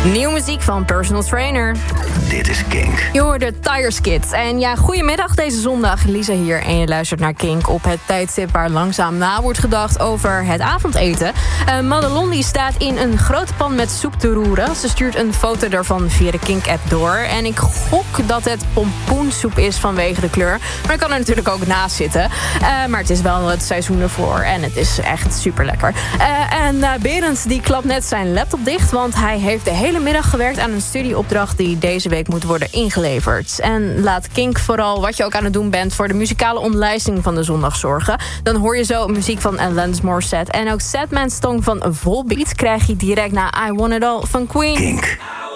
Nieuwe muziek van Personal Trainer. Dit is Kink. Je hoorde Tire Skid. En ja, goedemiddag deze zondag. Lisa hier en je luistert naar Kink op het tijdstip waar langzaam na wordt gedacht over het avondeten. Madelon die staat in een grote pan met soep te roeren. Ze stuurt een foto daarvan via de Kink-app door. En ik gok dat het pompoensoep is vanwege de kleur. Maar ik kan er natuurlijk ook naast zitten. Maar het is wel het seizoen ervoor en het is echt super lekker. Berend die klapt net zijn laptop dicht, want hij heeft de hele middag gewerkt aan een studieopdracht die deze week moet worden ingeleverd. En laat Kink vooral wat je ook aan het doen bent voor de muzikale omlijsting van de zondag zorgen. Dan hoor je zo muziek van Alanis Morissette en ook Sad Man's Song van Volbeat krijg je direct na I Want It All van Queen. Kink.